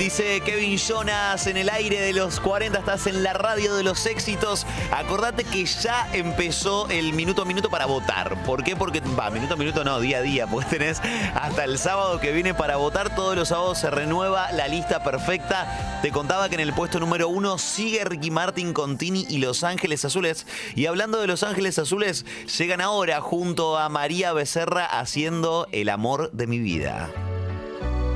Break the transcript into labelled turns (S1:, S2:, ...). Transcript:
S1: Dice Kevin Jonas en el aire de los 40, estás en la radio de los éxitos. Acordate que ya empezó el minuto a minuto para votar. ¿Por qué? Porque, minuto a minuto no, día a día, porque tenés hasta el sábado que viene para votar. Todos los sábados se renueva la lista perfecta. Te contaba que en el puesto número 1 sigue Ricky Martin con Tini y Los Ángeles Azules. Y hablando de Los Ángeles Azules, llegan ahora junto a María Becerra haciendo El amor de mi vida.